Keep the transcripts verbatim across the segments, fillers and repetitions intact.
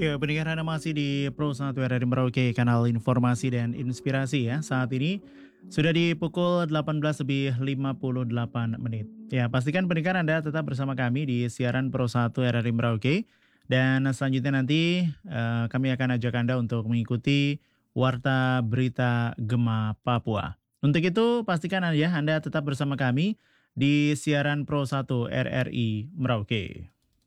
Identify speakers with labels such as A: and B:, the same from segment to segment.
A: Ya, pendengar Anda masih di Pro satu R R I Merauke, kanal informasi dan inspirasi ya. Saat ini sudah di pukul delapan belas lebih lima puluh delapan menit. Ya, pastikan pendengar Anda tetap bersama kami di siaran Pro satu R R I Merauke. Dan selanjutnya nanti eh, kami akan ajak Anda untuk mengikuti Warta Berita Gema Papua. Untuk itu pastikan Anda, Anda tetap bersama kami di siaran Pro satu R R I Merauke.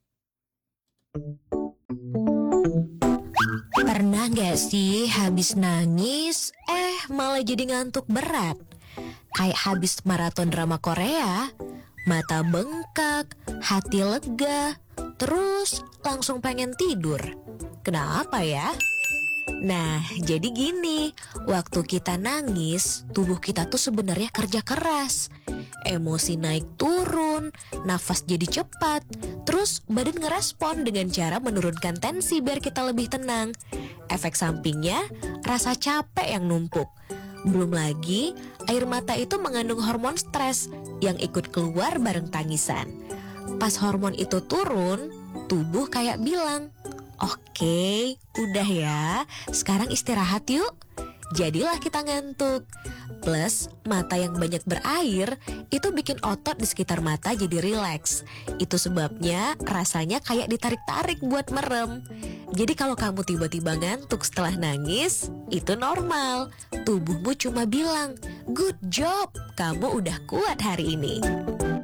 B: Pernah gak sih habis nangis, eh malah jadi ngantuk berat? Kayak habis maraton drama Korea, mata bengkak, hati lega, terus langsung pengen tidur. Kenapa ya? Nah, jadi gini, waktu kita nangis, tubuh kita tuh sebenarnya kerja keras. Emosi naik turun, nafas jadi cepat, terus badan ngerespon dengan cara menurunkan tensi biar kita lebih tenang. Efek sampingnya, rasa capek yang numpuk. Belum lagi, air mata itu mengandung hormon stres yang ikut keluar bareng tangisan. Pas hormon itu turun, tubuh kayak bilang, "Oke, udah ya, sekarang istirahat yuk." Jadilah kita ngantuk. Plus, mata yang banyak berair itu bikin otot di sekitar mata jadi rileks. Itu sebabnya rasanya kayak ditarik-tarik buat merem. Jadi kalau kamu tiba-tiba ngantuk setelah nangis, itu normal. Tubuhmu cuma bilang, "Good job, kamu udah kuat hari ini."